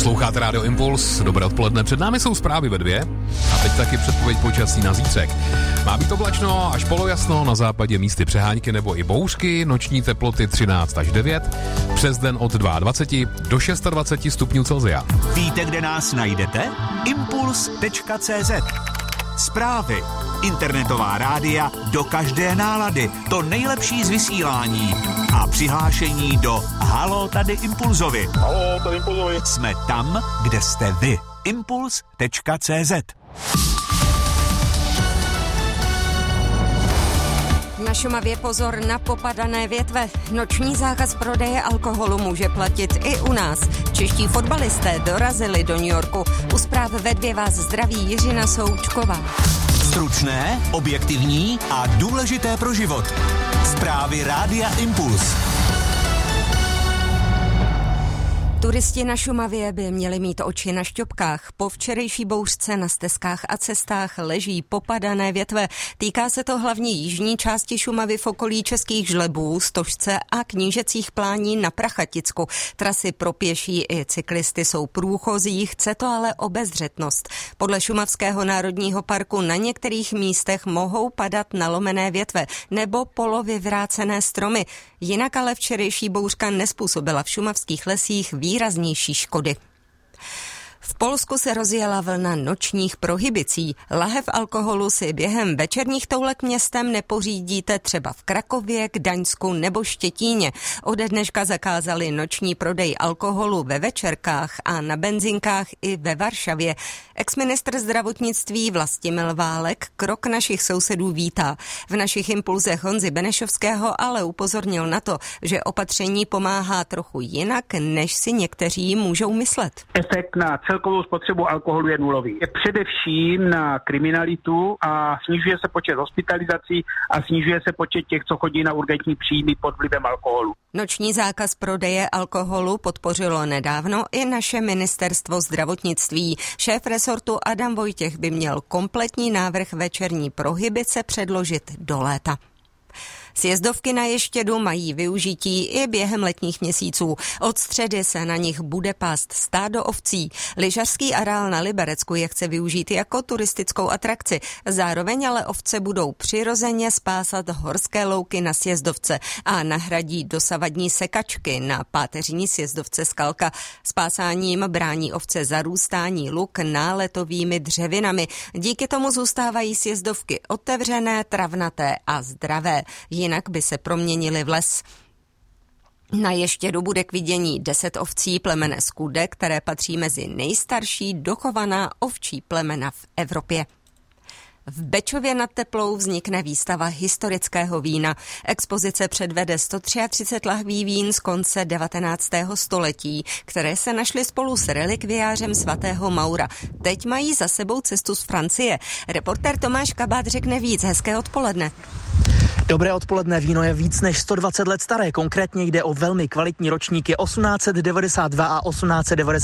Posloucháte Rádio Impuls, dobré odpoledne, před námi jsou zprávy ve 2 a teď taky předpověď počasí na zítřek. Má být oblačno až polojasno, na západě místy přehánky nebo i bouřky, noční teploty 13 až 9, přes den od 22 do 26 stupňů Celsia. Víte, kde nás najdete? Impuls.cz. Zprávy, internetová rádia do každé nálady, to nejlepší z vysílání a přihlášení do Halo, tady Impulzovi. Halo, tady Impulzovi. Jsme tam, kde jste vy. Impuls.cz. Na Šumavě pozor na popadané větve. Noční zákaz prodeje alkoholu může platit i u nás. Čeští fotbalisté dorazili do New Yorku. U zpráv ve 2 vás zdraví Jiřina Součková. Stručné, objektivní a důležité pro život. Zprávy Rádia Impuls. Turisti na Šumavě by měli mít oči na šťopkách. Po včerejší bouřce na stezkách a cestách leží popadané větve. Týká se to hlavně jižní části Šumavy v okolí Českých Žlebů, Stožce a Knížecích Plání na Prachaticku. Trasy pro pěší i cyklisty jsou průchozí, chce to ale obezřetnost. Podle Šumavského národního parku na některých místech mohou padat nalomené větve nebo polovyvrácené stromy. Jinak ale včerejší bouřka nezpůsobila v šumavských lesích výraznější škody. V Polsku se rozjela vlna nočních prohibicí. Lahev alkoholu si během večerních toulek městem nepořídíte třeba v Krakově, Gdaňsku nebo Štětíně. Ode dneška zakázali noční prodej alkoholu ve večerkách a na benzinkách i ve Varšavě. Exministr zdravotnictví Vlastimil Válek krok našich sousedů vítá. V našich impulzech Honzy Benešovského ale upozornil na to, že opatření pomáhá trochu jinak, než si někteří můžou myslet. Efekt na celkovou spotřebu alkoholu je nulový. Je především na kriminalitu a snižuje se počet hospitalizací a snižuje se počet těch, co chodí na urgentní příjmy pod vlivem alkoholu. Noční zákaz prodeje alkoholu podpořilo nedávno i naše ministerstvo zdravotnictví. Šéf resortu Adam Vojtěch by měl kompletní návrh večerní prohibice předložit do léta. Sjezdovky na Ještědu mají využití i během letních měsíců. Od středy se na nich bude pást stádo ovcí. Lyžařský areál na Liberecku je chce využít jako turistickou atrakci. Zároveň ale ovce budou přirozeně spásat horské louky na sjezdovce a nahradí dosavadní sekačky na páteřní sjezdovce Skalka. Spásáním brání ovce zarůstání luk náletovými dřevinami. Díky tomu zůstávají sjezdovky otevřené, travnaté a zdravé. Jinak by se proměnili v les. Na Ještědu bude k vidění 10 ovcí plemene Skude, které patří mezi nejstarší dochovaná ovčí plemena v Evropě. V Bečově nad Teplou vznikne výstava historického vína. Expozice předvede 133 lahví vín z konce 19. století, které se našly spolu s relikviářem svatého Maura. Teď mají za sebou cestu z Francie. Reportér Tomáš Kabát řekne víc. Hezké odpoledne. Dobré odpoledne, víno je víc než 120 let staré, konkrétně jde o velmi kvalitní ročníky 1892 a